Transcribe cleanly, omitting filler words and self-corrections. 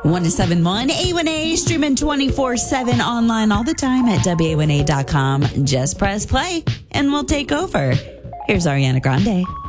1071 A1A, streaming 24/7 online all the time at WA1A.com. Just press play and we'll take over. Here's Ariana Grande.